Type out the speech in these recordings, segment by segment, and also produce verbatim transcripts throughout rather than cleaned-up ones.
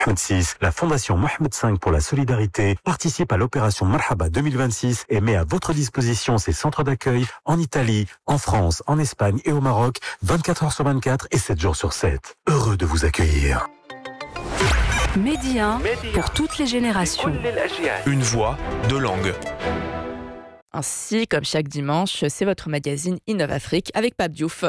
Mohamed six, la Fondation Mohamed cinq pour la solidarité participe à l'opération Marhaba deux mille vingt-six et met à votre disposition ses centres d'accueil en Italie, en France, en Espagne et au Maroc, vingt-quatre heures sur vingt-quatre et sept jours sur sept. Heureux de vous accueillir. Medi un pour toutes les générations. Une voix, deux langues. Ainsi, comme chaque dimanche, c'est votre magazine Innov Afrique avec Pape Diouf.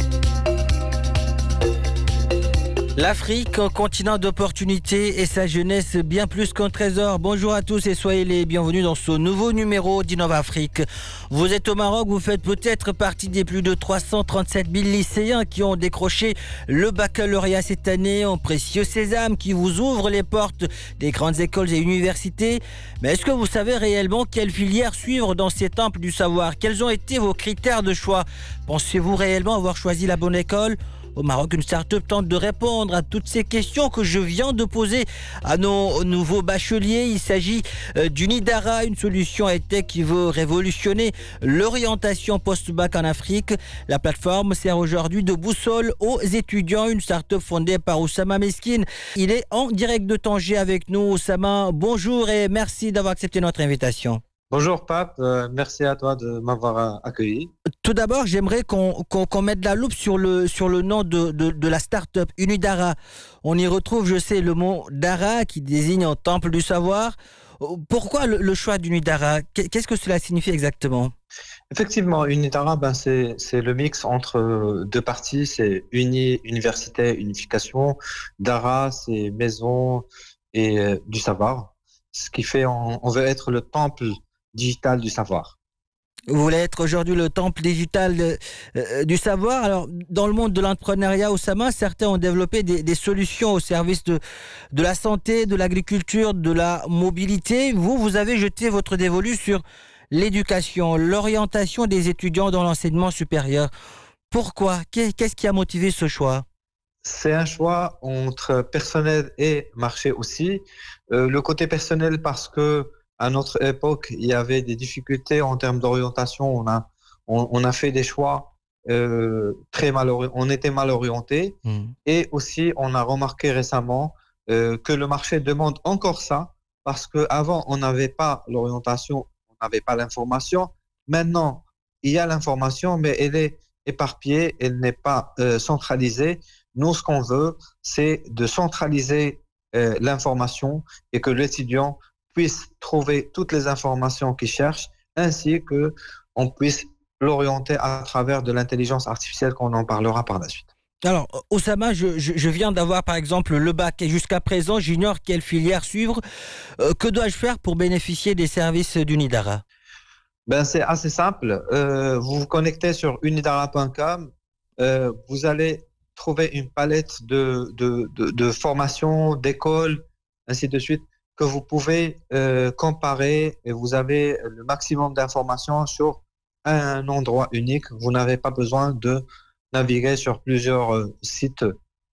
L'Afrique, un continent d'opportunités et sa jeunesse bien plus qu'un trésor. Bonjour à tous et soyez les bienvenus dans ce nouveau numéro d'Innov Afrique. Vous êtes au Maroc, vous faites peut-être partie des plus de trois cent trente-sept mille lycéens qui ont décroché le baccalauréat cette année, un précieux sésame qui vous ouvre les portes des grandes écoles et universités. Mais est-ce que vous savez réellement quelle filière suivre dans ces temples du savoir? Quels ont été vos critères de choix? Pensez-vous réellement avoir choisi la bonne école? Au Maroc, une start-up tente de répondre à toutes ces questions que je viens de poser à nos nouveaux bacheliers. Il s'agit d'Unidara, une solution high-tech qui veut révolutionner l'orientation post-bac en Afrique. La plateforme sert aujourd'hui de boussole aux étudiants, une start-up fondée par Oussama Meskine. Il est en direct de Tanger avec nous. Oussama, bonjour et merci d'avoir accepté notre invitation. Bonjour Pape, euh, merci à toi de m'avoir accueilli. Tout d'abord, j'aimerais qu'on, qu'on, qu'on mette la loupe sur le, sur le nom de, de, de la start-up Unidara. On y retrouve, je sais, le mot Dara qui désigne un temple du savoir. Pourquoi le, le choix d'Unidara? Qu'est-ce que cela signifie exactement? Effectivement, Unidara, ben c'est, c'est le mix entre deux parties. C'est uni, université, unification. Dara, c'est maison et euh, du savoir. Ce qui fait on, on veut être le temple digital du savoir. Vous voulez être aujourd'hui le temple digital euh, du savoir. Alors, dans le monde de l'entrepreneuriat, Oussama, certains ont développé des, des solutions au service de, de la santé, de l'agriculture, de la mobilité. Vous, vous avez jeté votre dévolu sur l'éducation, l'orientation des étudiants dans l'enseignement supérieur. Pourquoi? Qu'est-ce qui a motivé ce choix? C'est un choix entre personnel et marché aussi. Euh, le côté personnel parce que à notre époque, il y avait des difficultés en termes d'orientation. On a, on, on a fait des choix euh, très mal orientés. On était mal orientés. Mmh. Et aussi, on a remarqué récemment euh, que le marché demande encore ça parce qu'avant, on n'avait pas l'orientation, on n'avait pas l'information. Maintenant, il y a l'information, mais elle est éparpillée, elle n'est pas euh, centralisée. Nous, ce qu'on veut, c'est de centraliser euh, l'information et que l'étudiant puisse trouver toutes les informations qu'il cherche, ainsi qu'on puisse l'orienter à travers de l'intelligence artificielle, qu'on en parlera par la suite. Alors, Oussama, je, je, je viens d'avoir par exemple le bac et jusqu'à présent, j'ignore quelle filière suivre. Euh, que dois-je faire pour bénéficier des services d'Unidara? Ben, c'est assez simple. Euh, vous vous connectez sur unidara point com. Euh, vous allez trouver une palette de, de, de, de formations, d'écoles, ainsi de suite, que vous pouvez euh, comparer et vous avez le maximum d'informations sur un endroit unique. Vous n'avez pas besoin de naviguer sur plusieurs euh, sites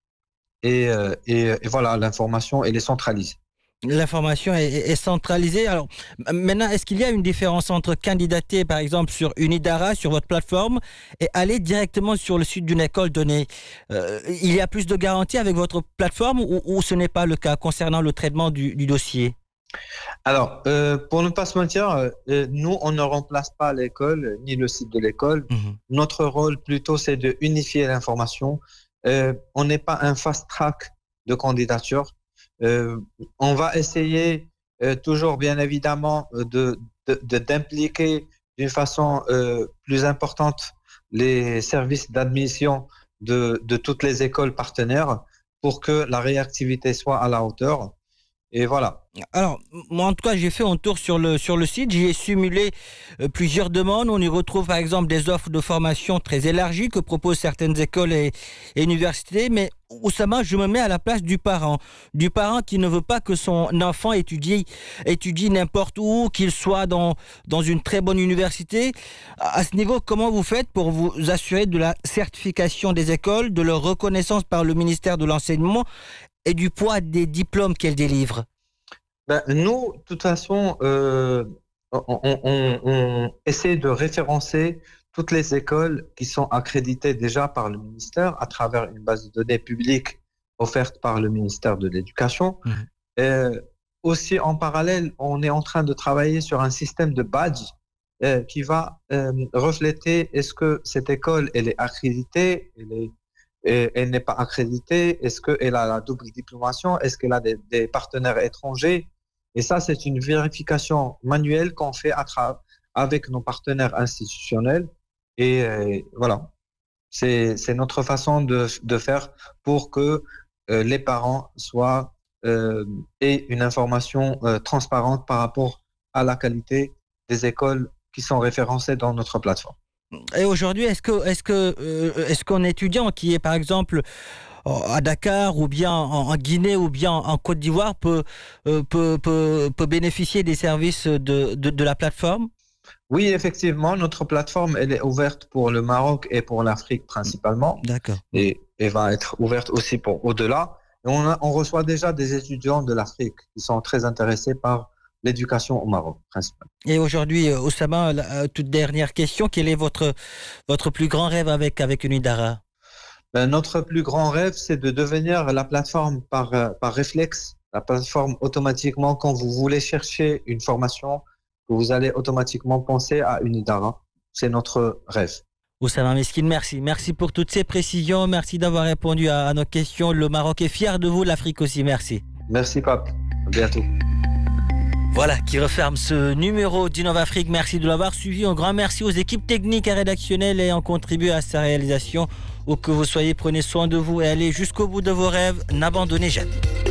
et, euh, et, et voilà, l'information, elle est centralisée. L'information est, est centralisée. Alors, maintenant, est-ce qu'il y a une différence entre candidater, par exemple, sur Unidara, sur votre plateforme, et aller directement sur le site d'une école donnée? euh, Il y a plus de garanties avec votre plateforme ou, ou ce n'est pas le cas concernant le traitement du, du dossier? Alors, euh, pour ne pas se mentir, euh, nous, on ne remplace pas l'école, ni le site de l'école. Mmh. Notre rôle, plutôt, c'est de unifier l'information. Euh, on n'est pas un fast-track de candidature. Euh, on va essayer euh, toujours, bien évidemment, de, de, de, d'impliquer d'une façon euh, plus importante les services d'admission de, de toutes les écoles partenaires pour que la réactivité soit à la hauteur. Et voilà. Alors, moi, en tout cas, j'ai fait un tour sur le, sur le site. J'y ai simulé euh, plusieurs demandes. On y retrouve, par exemple, des offres de formation très élargies que proposent certaines écoles et, et universités. Mais, Oussama, je me mets à la place du parent. Du parent qui ne veut pas que son enfant étudie, étudie n'importe où, qu'il soit dans, dans une très bonne université. À ce niveau, comment vous faites pour vous assurer de la certification des écoles, de leur reconnaissance par le ministère de l'Enseignement et du poids des diplômes qu'elles délivrent? Ben, nous, de toute façon, euh, on, on, on essaie de référencer toutes les écoles qui sont accréditées déjà par le ministère à travers une base de données publique offertes par le ministère de l'Éducation. Mmh. Euh, aussi, en parallèle, on est en train de travailler sur un système de badge euh, qui va euh, refléter est-ce que cette école elle est accréditée, elle est, et, elle n'est pas accréditée, est-ce qu'elle a la double diplomation, est-ce qu'elle a des, des partenaires étrangers. Et ça, c'est une vérification manuelle qu'on fait à tra- avec nos partenaires institutionnels. Et euh, voilà, c'est, c'est notre façon de, de faire pour que euh, les parents soient euh, aient une information euh, transparente par rapport à la qualité des écoles qui sont référencées dans notre plateforme. Et aujourd'hui, est-ce que, est-ce que, euh, est-ce qu'un étudiant qui est par exemple à Dakar ou bien en Guinée ou bien en Côte d'Ivoire peut, euh, peut, peut, peut bénéficier des services de, de, de la plateforme? Oui, effectivement, notre plateforme elle est ouverte pour le Maroc et pour l'Afrique principalement. D'accord. Et, et va être ouverte aussi pour au-delà. Et on, a, on reçoit déjà des étudiants de l'Afrique qui sont très intéressés par l'éducation au Maroc principalement. Et aujourd'hui, Oussama, la toute dernière question, quel est votre, votre plus grand rêve avec, avec Unidara? Ben, notre plus grand rêve, c'est de devenir la plateforme par, par réflexe, la plateforme automatiquement quand vous voulez chercher une formation, que vous allez automatiquement penser à Unidara. C'est notre rêve. Oussama Meskine, merci. Merci pour toutes ces précisions. Merci d'avoir répondu à, à nos questions. Le Maroc est fier de vous, l'Afrique aussi. Merci. Merci, Pape. À bientôt. Voilà qui referme ce numéro d'Innova Afrique. Merci de l'avoir suivi. Un grand merci aux équipes techniques et rédactionnelles ayant contribué à sa réalisation. Où que vous soyez, prenez soin de vous et allez jusqu'au bout de vos rêves. N'abandonnez jamais.